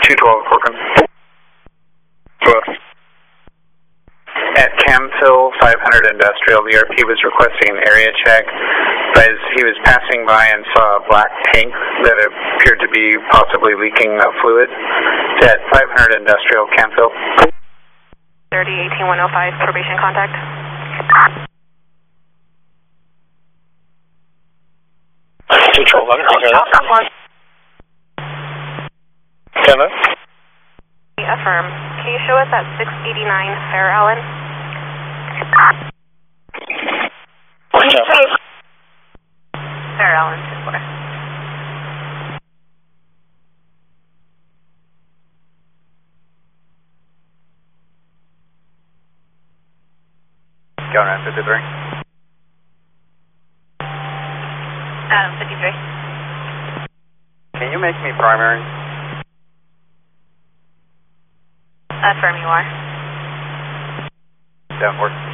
212 Corcoran. At Camphil 500 Industrial, the RP was requesting an area check, but as he was passing by and saw a black tank that appeared to be possibly leaking fluid. At 500 Industrial, Camphil. 30-18-105, probation contact. Affirm. Can you show us at 689 Fair Allen? Fair Allen, 2-4. Going on 53. 53. Can you make me primary? Affirm you are. Don't work.